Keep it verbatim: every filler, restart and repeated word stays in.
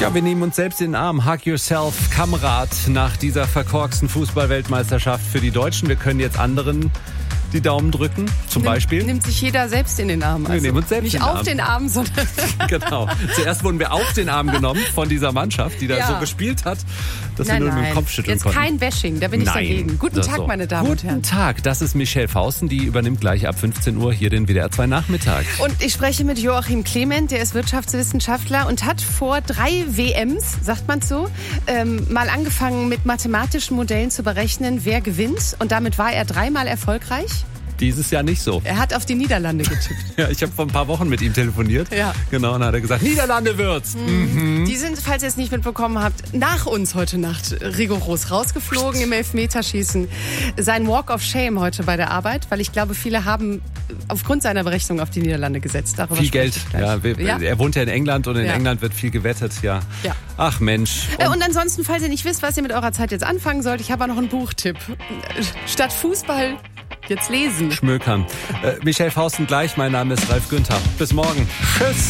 Ja, wir nehmen uns selbst in den Arm. Hug yourself, Kamerad, nach dieser verkorksten Fußball-Weltmeisterschaft für die Deutschen. Wir können jetzt anderen die Daumen drücken, zum Nimm, Beispiel. Nimmt sich jeder selbst in den Arm. Also wir nehmen uns selbst nicht in den auf Arm. den Arm, sondern... Genau. Zuerst wurden wir auf den Arm genommen von dieser Mannschaft, die da Ja. so gespielt hat, dass Nein, wir nur nein. mit dem Kopf schütteln Jetzt konnten. kein Bashing, da bin ich Nein. dagegen. Guten Das Tag, so. meine Damen und Herren. Guten Tag, das ist Michelle Fausten, die übernimmt gleich ab fünfzehn Uhr hier den W D R zwei Nachmittag. Und ich spreche mit Joachim Clement, der ist Wirtschaftswissenschaftler und hat vor drei W Ms, sagt man so, ähm, mal angefangen mit mathematischen Modellen zu berechnen, wer gewinnt. Und damit war er dreimal erfolgreich. Dieses Jahr nicht so. Er hat auf die Niederlande getippt. Ja, ich habe vor ein paar Wochen mit ihm telefoniert. Ja. Genau, und dann hat er gesagt, Niederlande wird's. Mhm. Die sind, falls ihr es nicht mitbekommen habt, nach uns heute Nacht rigoros rausgeflogen im Elfmeterschießen. Sein Walk of Shame heute bei der Arbeit, weil ich glaube, viele haben aufgrund seiner Berechnung auf die Niederlande gesetzt. Darüber Viel spreche Geld. ich gleich. Ja, wir, Ja? Er wohnt ja in England und in Ja. England wird viel gewettet. Ja. Ja. Ach Mensch. Äh, Und ansonsten, falls ihr nicht wisst, was ihr mit eurer Zeit jetzt anfangen sollt, ich habe auch noch einen Buchtipp. Statt Fußball jetzt lesen. Schmökern. Äh, Michelle Fausten gleich, mein Name ist Ralf Günther. Bis morgen. Tschüss.